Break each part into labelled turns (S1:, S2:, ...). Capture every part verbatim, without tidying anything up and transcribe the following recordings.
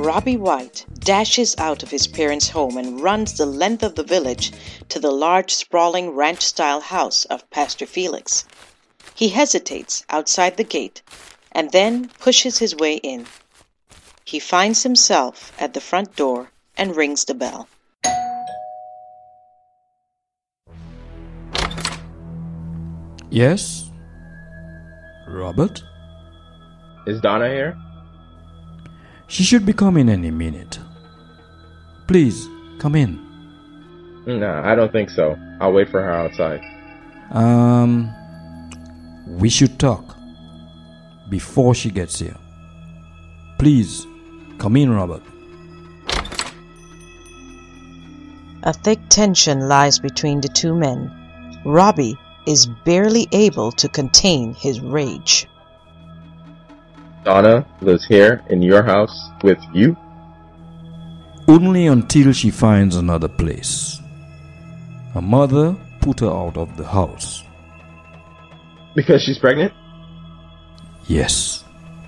S1: Robbie White dashes out of his parents' home and runs the length of the village to the large, sprawling ranch-style house of Pastor Felix. He hesitates outside the gate and then pushes his way in. He finds himself at the front door and rings the bell.
S2: Yes? Robert?
S3: Is Donna here?
S2: She should be coming any minute. Please, come in.
S3: No, I don't think so. I'll wait for her outside.
S2: Um, we should talk before she gets here. Please, come in, Robert.
S1: A thick tension lies between the two men. Robbie is barely able to contain his rage.
S3: Donna lives here in your house with you?
S2: Only until she finds another place. Her mother put her out of the house.
S3: Because she's pregnant?
S2: Yes.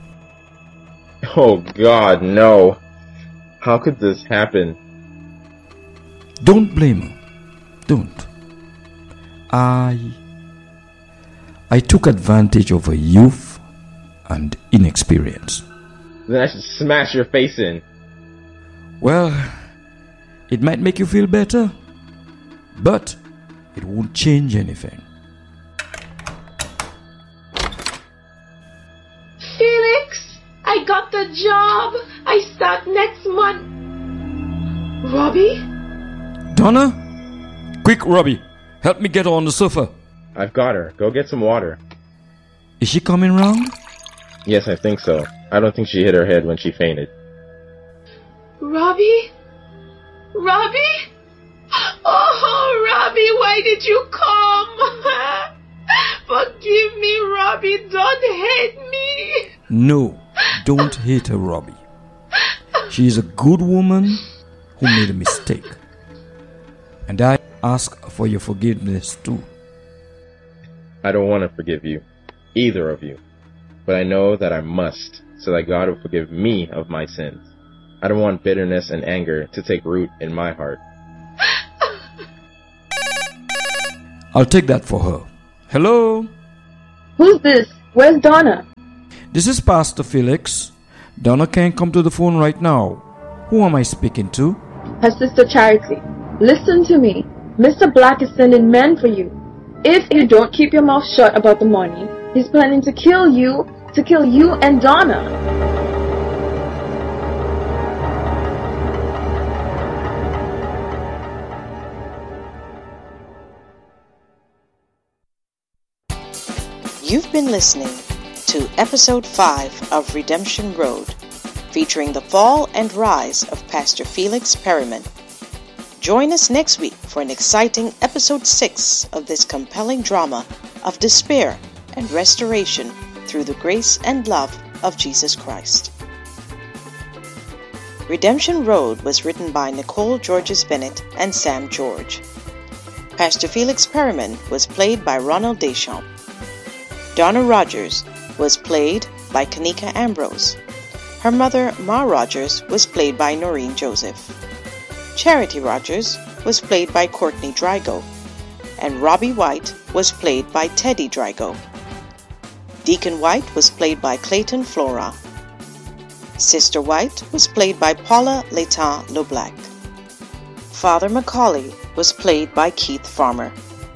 S3: Oh God, no. How could this happen?
S2: Don't blame her. Don't. I... I took advantage of her youth and inexperience.
S3: Then I should smash your face in.
S2: Well, it might make you feel better, but it won't change anything.
S4: Felix, I got the job. I start next month. Robbie?
S2: Donna? Quick, Robbie. Help me get her on the sofa.
S3: I've got her. Go get some water.
S2: Is she coming round?
S3: Yes, I think so. I don't think she hit her head when she fainted.
S4: Robbie? Robbie? Oh, Robbie, why did you come? Forgive me, Robbie. Don't hate me.
S2: No, don't hate her, Robbie. She is a good woman who made a mistake. And I ask for your forgiveness too.
S3: I don't want to forgive you, either of you. But I know that I must, so that God will forgive me of my sins. I don't want bitterness and anger to take root in my heart.
S2: I'll take that for her. Hello?
S5: Who's this? Where's Donna?
S2: This is Pastor Felix. Donna can't come to the phone right now. Who am I speaking to?
S5: Her sister Charity. Listen to me. Mister Black is sending men for you. If you don't keep your mouth shut about the money, he's planning to kill you, to kill you and Donna.
S1: You've been listening to episode five of Redemption Road, featuring the fall and rise of Pastor Felix Perryman. Join us next week for an exciting episode six of this compelling drama of despair and restoration through the grace and love of Jesus Christ. Redemption Road was written by Nicole Georges Bennett and Sam George. Pastor Felix Perryman was played by Ronald Deschamps. Donna Rogers was played by Kanika Ambrose. Her mother, Ma Rogers, was played by Noreen Joseph. Charity Rogers was played by Courtney Drygo, and Robbie White was played by Teddy Drygo. Deacon White was played by Clayton Flora. Sister White was played by Paula Leighton LeBlac. Father Macaulay was played by Keith Farmer.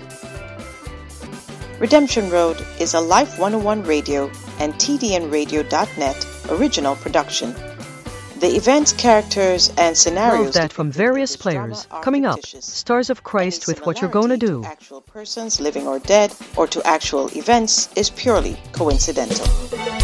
S1: Redemption Road is a Life one oh one Radio and T D N radio dot net original production. The events, characters, and scenarios
S6: that from various players. Coming up, Stars of Christ with What You're Gonna Do.
S1: To actual persons, living or dead, or to actual events is purely coincidental.